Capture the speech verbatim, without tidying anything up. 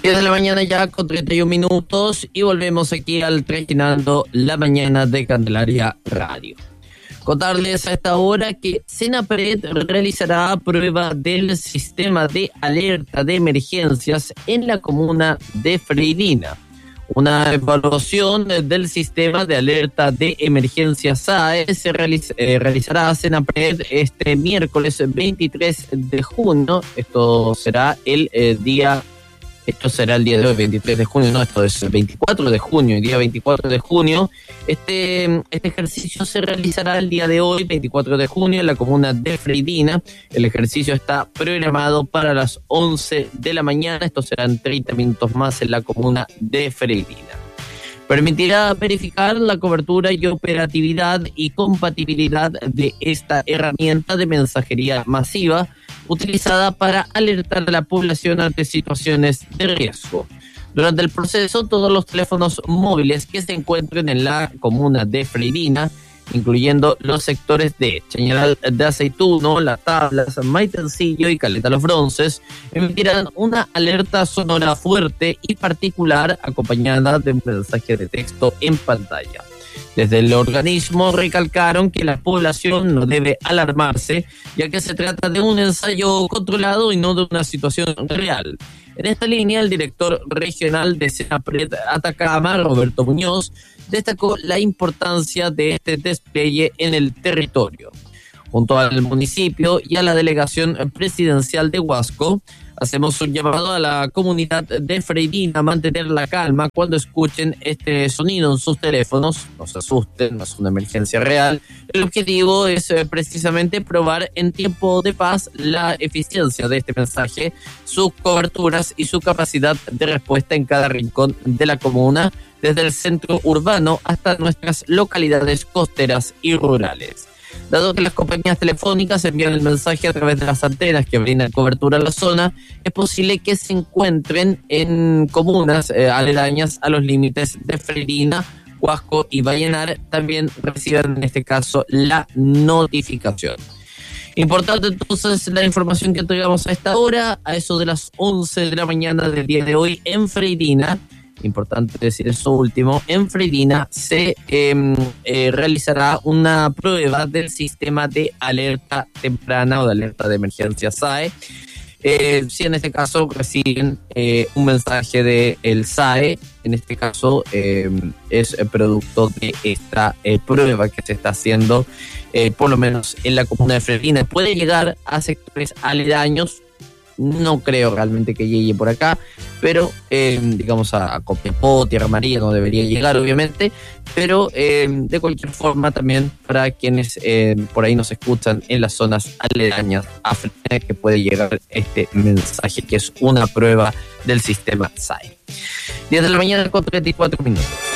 diez de la mañana ya con treinta y un minutos y volvemos aquí al Trajinando la Mañana de Candelaria Radio. Contarles a esta hora que Senapred realizará prueba del sistema de alerta de emergencias en la comuna de Freirina. Una evaluación del sistema de alerta de emergencia S A E se realiz- eh, realizará Senapred este miércoles veintitrés de junio. Esto será el eh, día, esto será el día de hoy, veintitrés de junio, no, esto es el veinticuatro de junio, el día veinticuatro de junio. Este, este ejercicio se realizará el día de hoy, veinticuatro de junio, en la comuna de Freirina. El ejercicio está programado para las once de la mañana. Estos serán treinta minutos más en la comuna de Freirina. Permitirá verificar la cobertura y operatividad y compatibilidad de esta herramienta de mensajería masiva utilizada para alertar a la población ante situaciones de riesgo. Durante el proceso, todos los teléfonos móviles que se encuentren en la comuna de Freirina, incluyendo los sectores de Chañaral de Aceituno, Las Tablas, Maitencillo y Caleta Los Bronces, emitirán una alerta sonora fuerte y particular acompañada de un mensaje de texto en pantalla. Desde el organismo recalcaron que la población no debe alarmarse, ya que se trata de un ensayo controlado y no de una situación real. En esta línea, el director regional de Senapred Atacama, Roberto Muñoz, destacó la importancia de este despliegue en el territorio. Junto al municipio y a la delegación presidencial de Huasco, hacemos un llamado a la comunidad de Freirina a mantener la calma cuando escuchen este sonido en sus teléfonos. No se asusten, no es una emergencia real. El objetivo es eh, precisamente probar en tiempo de paz la eficiencia de este mensaje, sus coberturas y su capacidad de respuesta en cada rincón de la comuna, desde el centro urbano hasta nuestras localidades costeras y rurales. Dado que las compañías telefónicas envían el mensaje a través de las antenas que brindan cobertura a la zona, es posible que se encuentren en comunas eh, aledañas a los límites de Freirina, Huasco y Vallenar, también reciban en este caso la notificación. Importante entonces la información que entregamos a esta hora, a eso de las once de la mañana del día de hoy en Freirina. Importante decir eso último, en Freirina se eh, eh, realizará una prueba del sistema de alerta temprana o de alerta de emergencia S A E. Eh, si en este caso reciben eh, un mensaje del S A E, en este caso eh, es producto de esta eh, prueba que se está haciendo, eh, por lo menos en la comuna de Freirina. Puede llegar a sectores aledaños. No creo realmente que llegue por acá, pero eh, digamos a, a Copiapó, Tierra Amarilla no debería llegar obviamente, pero eh, de cualquier forma también para quienes eh, por ahí nos escuchan en las zonas aledañas a Freirina, que puede llegar este mensaje que es una prueba del sistema S A E. diez de la mañana con treinta y cuatro minutos.